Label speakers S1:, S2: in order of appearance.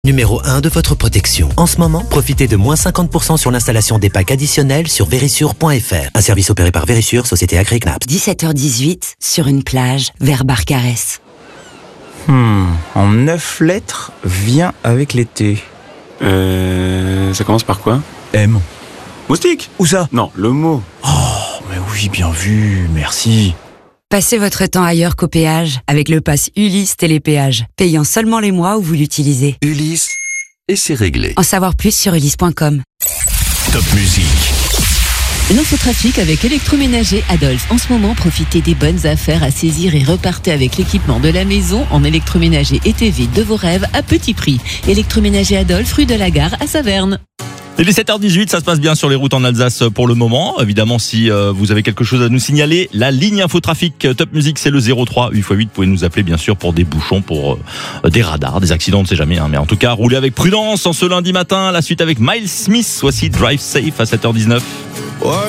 S1: Numéro 1 de votre protection. En ce moment, profitez de moins 50% sur l'installation des packs additionnels sur Verisure.fr. Un service opéré par Verisure, société agréée Knapp.
S2: 17h18, sur une plage, vers Barcarès.
S3: En 9 lettres, vient avec l'été.
S4: Ça commence par quoi?
S3: M.
S4: Moustique?
S3: Où ça?
S4: Non, le mot.
S3: Oh, mais oui, bien vu, merci.
S2: Passez votre temps ailleurs qu'au péage avec le pass Ulysse Télépéage, payant seulement les mois où vous l'utilisez.
S5: Ulysse, et c'est réglé.
S2: En savoir plus sur ulysse.com.
S5: Top musique.
S6: L'infotrafic avec Électroménager Adolphe. En ce moment, profitez des bonnes affaires à saisir et repartez avec l'équipement de la maison en électroménager et TV de vos rêves à petit prix. Électroménager Adolphe, rue de la Gare à Saverne.
S7: Il est 7h18, ça se passe bien sur les routes en Alsace pour le moment. Évidemment, si vous avez quelque chose à nous signaler, la ligne infotrafic Top Music, c'est le 03 8x8. Vous pouvez nous appeler bien sûr pour des bouchons, pour des radars, des accidents, on ne sait jamais. Mais en tout cas, roulez avec prudence en ce lundi matin. La suite avec Miles Smith, voici Drive Safe à 7h19.